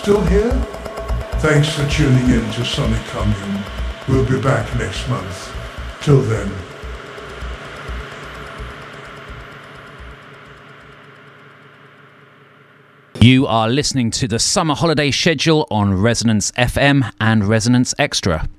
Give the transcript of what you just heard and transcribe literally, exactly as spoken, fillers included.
still here? Thanks for tuning in to Sonic Commune. We'll be back next month. Till then. You are listening to the summer holiday schedule on Resonance F M and Resonance Extra.